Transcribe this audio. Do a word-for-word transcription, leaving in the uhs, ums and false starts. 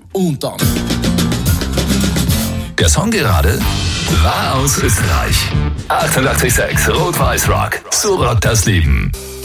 Und dann. Der Song gerade war aus Österreich. achtundachtzig Komma sechs Rot-Weiß Rock. So rockt das Leben.